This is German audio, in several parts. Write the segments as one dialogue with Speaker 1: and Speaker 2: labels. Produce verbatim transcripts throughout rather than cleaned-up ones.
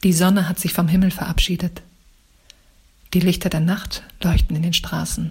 Speaker 1: Die Sonne hat sich vom Himmel verabschiedet. Die Lichter der Nacht leuchten in den Straßen.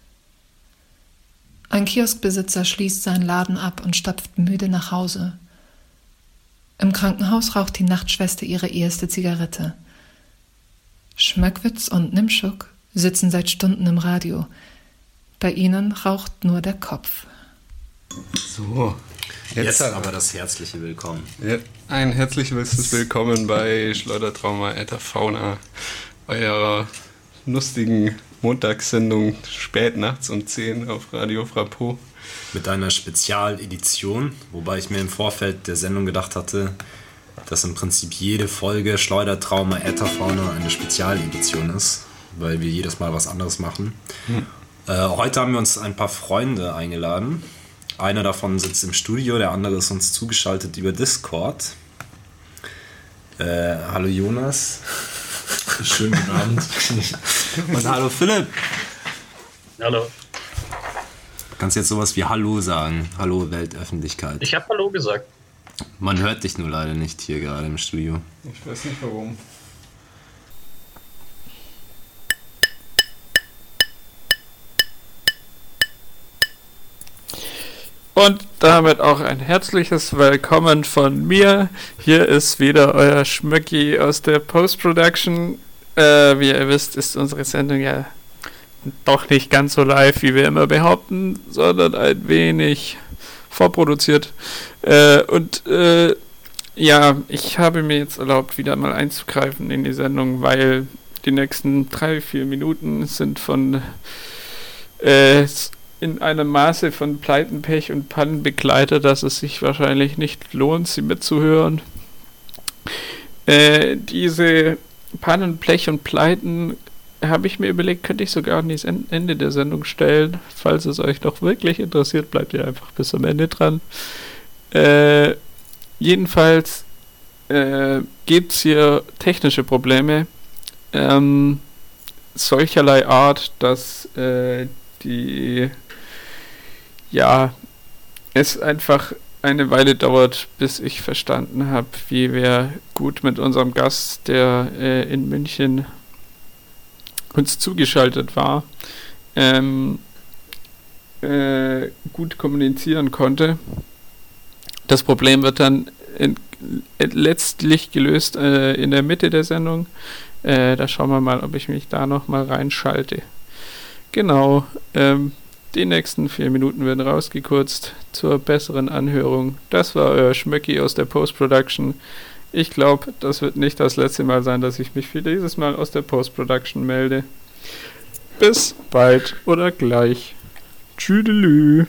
Speaker 1: Ein Kioskbesitzer schließt seinen Laden ab und stapft müde nach Hause. Im Krankenhaus raucht die Nachtschwester ihre erste Zigarette. Schmöckwitz und Nimschuk sitzen seit Stunden im Radio. Bei ihnen raucht nur der Kopf.
Speaker 2: So,
Speaker 3: jetzt, jetzt aber das herzliche Willkommen.
Speaker 2: Ja, ein herzliches Willkommen bei Schleudertrauma Eta Fauna, eurer lustigen Montagssendung spät nachts um zehn auf Radio Frappot.
Speaker 3: Mit einer Spezialedition, wobei ich mir im Vorfeld der Sendung gedacht hatte, dass im Prinzip jede Folge Schleudertrauma Eta Fauna eine Spezialedition ist, weil wir jedes Mal was anderes machen. Hm. Äh, heute haben wir uns ein paar Freunde eingeladen. Einer davon sitzt im Studio, der andere ist uns zugeschaltet über Discord. Äh, hallo Jonas.
Speaker 4: Schönen guten Abend.
Speaker 3: Und hallo Philipp.
Speaker 4: Hallo.
Speaker 3: Kannst jetzt sowas wie Hallo sagen. Hallo Weltöffentlichkeit.
Speaker 4: Ich habe Hallo gesagt.
Speaker 3: Man hört dich nur leider nicht hier gerade im Studio.
Speaker 2: Ich weiß nicht warum. Und damit auch ein herzliches Willkommen von mir. Hier ist wieder euer Schmöcki aus der Post-Production. Äh, wie ihr wisst, ist unsere Sendung ja doch nicht ganz so live, wie wir immer behaupten, sondern ein wenig vorproduziert. Äh, und äh, ja, ich habe mir jetzt erlaubt, wieder mal einzugreifen in die Sendung, weil die nächsten drei, vier Minuten sind von äh, in einem Maße von Pleiten, Pech und Pannen begleitet, dass es sich wahrscheinlich nicht lohnt, sie mitzuhören. Äh, diese Pannen, Pech und Pleiten habe ich mir überlegt, könnte ich sogar an das Ende der Sendung stellen. Falls es euch doch wirklich interessiert, bleibt ihr einfach bis zum Ende dran. Äh, jedenfalls äh, gibt es hier technische Probleme. Ähm, solcherlei Art, dass äh, die ja, es einfach eine Weile dauert, bis ich verstanden habe, wie wir gut mit unserem Gast, der äh, in München uns zugeschaltet war, ähm, äh, gut kommunizieren konnte. Das Problem wird dann in, in, letztlich gelöst äh, in der Mitte der Sendung. Äh, da schauen wir mal, ob ich mich da nochmal reinschalte. Genau, ähm, die nächsten vier Minuten werden rausgekürzt zur besseren Anhörung. Das war euer Schmöcki aus der Post-Production. Ich glaube, das wird nicht das letzte Mal sein, dass ich mich für dieses Mal aus der Post-Production melde. Bis bald oder gleich. Tschüdelü.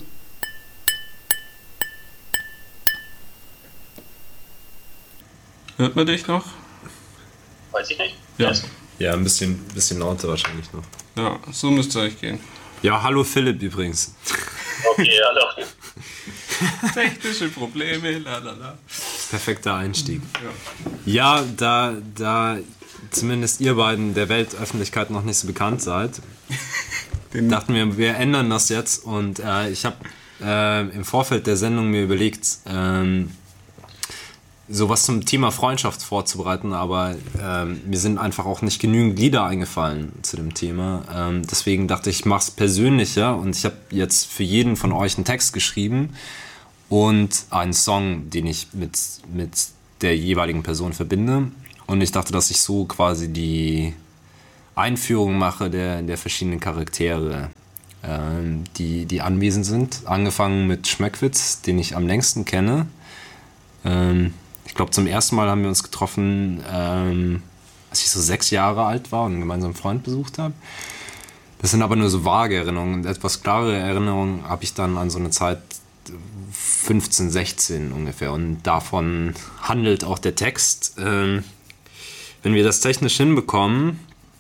Speaker 2: Hört man dich noch?
Speaker 4: Weiß ich nicht.
Speaker 2: Ja.
Speaker 3: Ja, ein bisschen, bisschen lauter wahrscheinlich noch.
Speaker 2: Ja, so müsste es euch gehen.
Speaker 3: Ja, hallo Philipp übrigens.
Speaker 4: Okay, hallo.
Speaker 2: Technische Probleme, lalala.
Speaker 3: Perfekter Einstieg. Ja, ja da, da zumindest ihr beiden der Weltöffentlichkeit noch nicht so bekannt seid, Den dachten wir, wir ändern das jetzt. Und äh, ich habe äh, im Vorfeld der Sendung mir überlegt, ähm, sowas zum Thema Freundschaft vorzubereiten, aber ähm, mir sind einfach auch nicht genügend Lieder eingefallen zu dem Thema. Ähm, deswegen dachte ich, ich mache es persönlicher und ich habe jetzt für jeden von euch einen Text geschrieben und einen Song, den ich mit, mit der jeweiligen Person verbinde. Und ich dachte, dass ich so quasi die Einführung mache der, der verschiedenen Charaktere, ähm, die, die anwesend sind. Angefangen mit Schmöckwitz, den ich am längsten kenne. Ähm, Ich glaube, zum ersten Mal haben wir uns getroffen, ähm, als ich so sechs Jahre alt war und einen gemeinsamen Freund besucht habe. Das sind aber nur so vage Erinnerungen. Etwas klarere Erinnerungen habe ich dann an so eine Zeit fünfzehn, sechzehn ungefähr. Und davon handelt auch der Text. Ähm, wenn wir das technisch hinbekommen,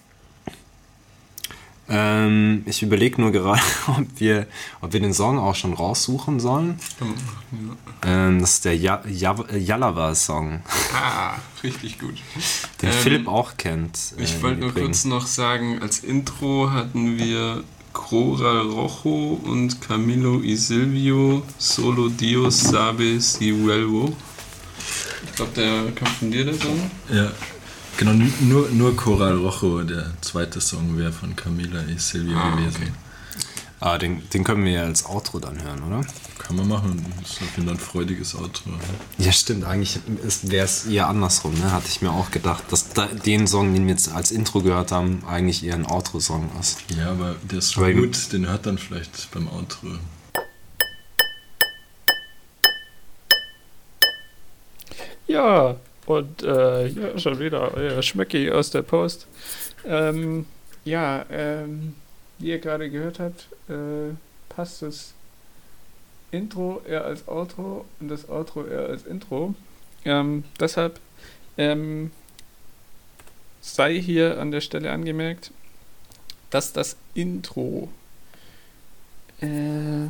Speaker 3: ähm, ich überlege nur gerade, ob wir, ob wir den Song auch schon raussuchen sollen. Ja. Ähm, das ist der ja- ja- Yalava-Song.
Speaker 2: Ah, richtig gut.
Speaker 3: Den
Speaker 2: ähm,
Speaker 3: Philipp auch kennt. Äh,
Speaker 2: ich wollte nur kurz noch sagen, als Intro hatten wir Cora Rojo und Camilo y Silvio, Solo Dios sabe si vuelvo. Ich glaube, der kommt von dir, der Song.
Speaker 4: Ja.
Speaker 5: Genau, n- nur, nur Coral Rojo, der zweite Song, wäre von Camila y Silvio
Speaker 3: Ah,
Speaker 5: gewesen.
Speaker 3: okay. Ah, den, den können wir ja als Outro dann hören, oder?
Speaker 5: Kann man machen, das ist auf jeden Fall ein freudiges Outro.
Speaker 3: Ja, stimmt, eigentlich wäre es eher andersrum, ne? Hatte ich mir auch gedacht, dass da, den Song, den wir jetzt als Intro gehört haben, eigentlich eher ein Outro-Song ist.
Speaker 5: Ja, aber der ist so
Speaker 3: Aber
Speaker 5: gut, den hört dann vielleicht beim Outro.
Speaker 2: Ja, und äh, ja, schon wieder euer Schmöcki aus der Post. Ähm, ja, ähm, wie ihr gerade gehört habt, äh, passt das Intro eher als Outro und das Outro eher als Intro. Ähm, deshalb ähm, sei hier an der Stelle angemerkt, dass das Intro äh,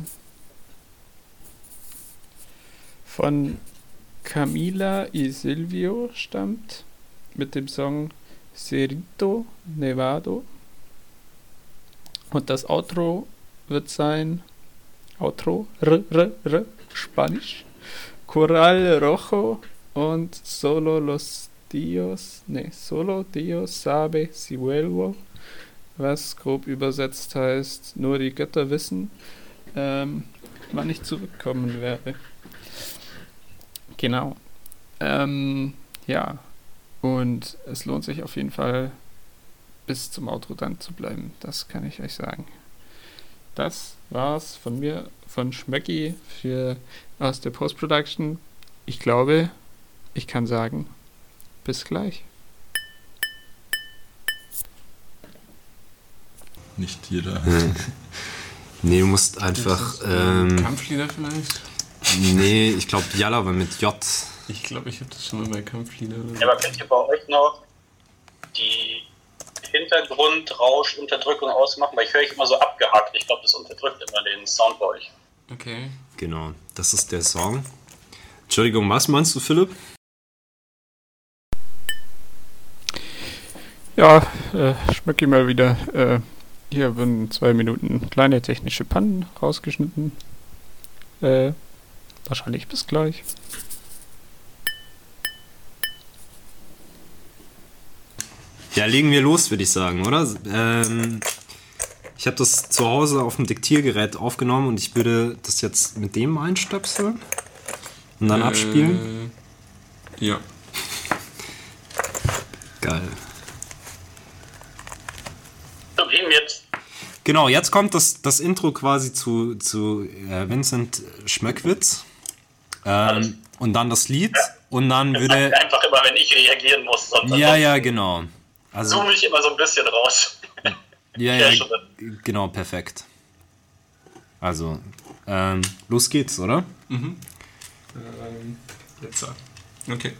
Speaker 2: von Camila y Silvio stammt mit dem Song Cerrito Nevado. Und das Outro wird sein Outro, r, r, r, Spanisch, Coral Rojo und Solo los Dios, ne, Solo Dios sabe si vuelvo, was grob übersetzt heißt, nur die Götter wissen, ähm, wann ich zurückkommen werde. Genau. Ähm, ja. Und es lohnt sich auf jeden Fall, bis zum Outro dann zu bleiben. Das kann ich euch sagen. Das war's von mir, von Schmöcki für aus der Post-Production. Ich glaube, ich kann sagen, bis gleich.
Speaker 5: Nicht jeder.
Speaker 3: Nee, du musst einfach. Ähm,
Speaker 6: Kampflieder vielleicht?
Speaker 3: nee, ich glaube Jalla, aber mit J.
Speaker 6: Ich glaube, ich habe das schon mal bei Kampflieder.
Speaker 4: Ja, aber könnt ihr bei euch noch die Hintergrundrauschunterdrückung ausmachen? Weil ich höre ich immer so abgehackt. Ich glaube, das unterdrückt immer den Sound bei euch.
Speaker 6: Okay.
Speaker 3: Genau, das ist der Song. Entschuldigung, was meinst du, Philipp?
Speaker 2: Ja, äh, Schmöcki mal wieder. Äh, hier wurden zwei Minuten kleine technische Pannen rausgeschnitten. Äh, wahrscheinlich bis gleich.
Speaker 3: Ja, legen wir los, würde ich sagen, oder? Ähm, ich habe das zu Hause auf dem Diktiergerät aufgenommen und ich würde das jetzt mit dem einstöpseln und dann
Speaker 6: äh,
Speaker 3: abspielen.
Speaker 6: Ja.
Speaker 3: Geil.
Speaker 4: So, wem jetzt?
Speaker 3: Genau, jetzt kommt das, das Intro quasi zu, zu äh, Vincent Schmöckwitz. Ähm, und dann das Lied und dann
Speaker 4: Das
Speaker 3: würde...
Speaker 4: sagt einfach immer, wenn ich reagieren muss. Sonst
Speaker 3: Ja, ja, genau. Also,
Speaker 4: zoome ich immer so ein bisschen raus.
Speaker 3: ja,
Speaker 4: Ja,
Speaker 3: ja,
Speaker 4: schon
Speaker 3: genau, perfekt. Also, ähm, los geht's, oder?
Speaker 6: Mhm. Ähm, jetzt. Okay.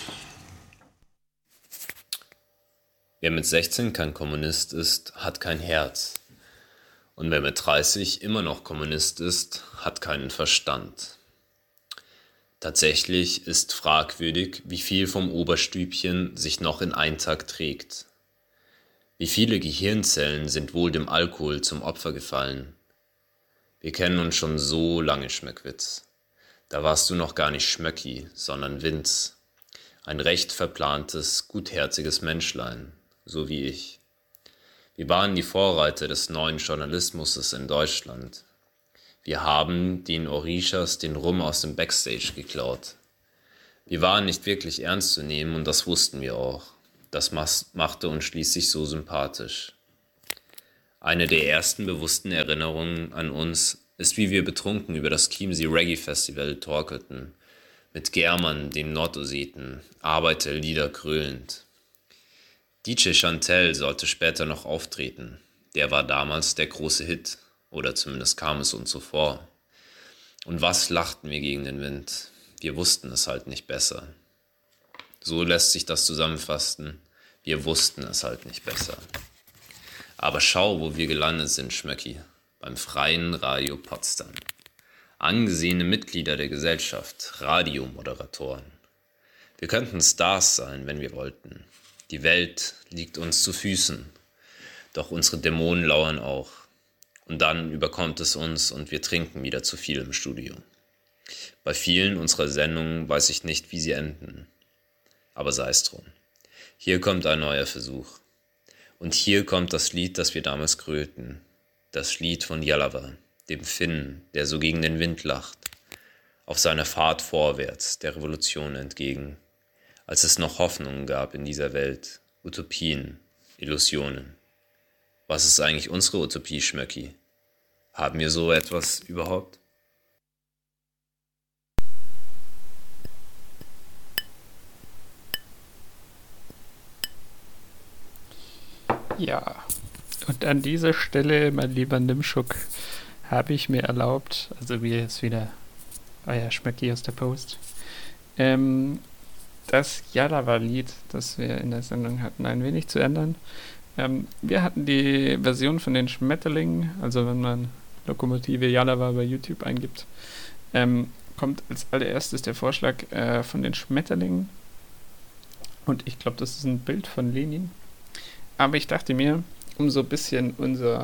Speaker 7: Wer mit sechzehn kein Kommunist ist, hat kein Herz. Und wer mit dreißig immer noch Kommunist ist, hat keinen Verstand. Tatsächlich ist fragwürdig, wie viel vom Oberstübchen sich noch in Eintag trägt. Wie viele Gehirnzellen sind wohl dem Alkohol zum Opfer gefallen? Wir kennen uns schon so lange, Schmöckwitz. Da warst du noch gar nicht Schmöcki, sondern Vinz. Ein recht verplantes, gutherziges Menschlein, so wie ich. Wir waren die Vorreiter des neuen Journalismus in Deutschland. Wir haben den Orishas den Rum aus dem Backstage geklaut. Wir waren nicht wirklich ernst zu nehmen und das wussten wir auch. Das machte uns schließlich so sympathisch. Eine der ersten bewussten Erinnerungen an uns ist, wie wir betrunken über das Chiemsee Reggae Festival torkelten. Mit German, dem Nordosseten, Arbeiterlieder krölend. D J Chantel sollte später noch auftreten. Der war damals der große Hit. Oder zumindest kam es uns so vor. Und was lachten wir gegen den Wind? Wir wussten es halt nicht besser. So lässt sich das zusammenfassen. Wir wussten es halt nicht besser. Aber schau, wo wir gelandet sind, Schmöcki. Beim Freien Radio Potsdam. Angesehene Mitglieder der Gesellschaft, Radiomoderatoren. Wir könnten Stars sein, wenn wir wollten. Die Welt liegt uns zu Füßen. Doch unsere Dämonen lauern auch. Und dann überkommt es uns und wir trinken wieder zu viel im Studio. Bei vielen unserer Sendungen weiß ich nicht, wie sie enden. Aber sei es drum. Hier kommt ein neuer Versuch. Und hier kommt das Lied, das wir damals grölten. Das Lied von Yalava, dem Finnen, der so gegen den Wind lacht, auf seiner Fahrt vorwärts der Revolution entgegen, als es noch Hoffnungen gab in dieser Welt, Utopien, Illusionen. Was ist eigentlich unsere Utopie, Schmöcki? Haben wir so etwas überhaupt?
Speaker 2: Ja, und an dieser Stelle, mein lieber Nimschuk, habe ich mir erlaubt, also wie jetzt wieder euer Schmöcki aus der Post, ähm, das Yalava-Lied, das wir in der Sendung hatten, ein wenig zu ändern. Ähm, wir hatten die Version von den Schmetterlingen, also wenn man Lokomotive Yalava bei YouTube eingibt, ähm, kommt als allererstes der Vorschlag äh, von den Schmetterlingen. Und ich glaube, das ist ein Bild von Lenin. Aber ich dachte mir, um so ein bisschen unser,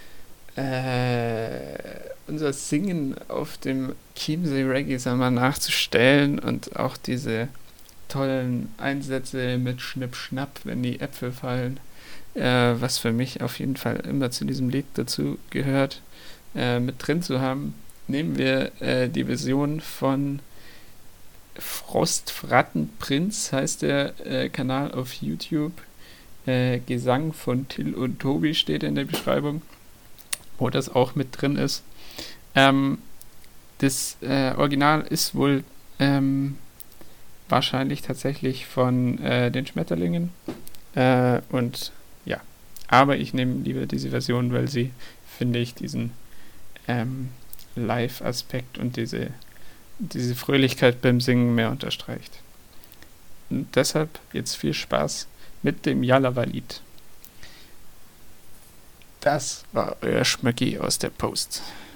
Speaker 2: äh, unser Singen auf dem Chiemsee Reggae Summer nachzustellen und auch diese tollen Einsätze mit Schnipp Schnapp, wenn die Äpfel fallen, äh, was für mich auf jeden Fall immer zu diesem Lied dazu gehört, äh, mit drin zu haben, nehmen wir äh, die Version von Frostfrattenprinz, heißt der äh, Kanal auf YouTube. Äh, Gesang von Till und Tobi steht in der Beschreibung, wo das auch mit drin ist. Ähm, das äh, Original ist wohl ähm, wahrscheinlich tatsächlich von äh, den Schmetterlingen. Äh, und ja, aber ich nehme lieber diese Version, weil sie, finde ich, diesen ähm, Live-Aspekt und diese, diese Fröhlichkeit beim Singen mehr unterstreicht. Und deshalb jetzt viel Spaß mit dem Yalava-Lied. Das war euer Schmöcki aus der Post.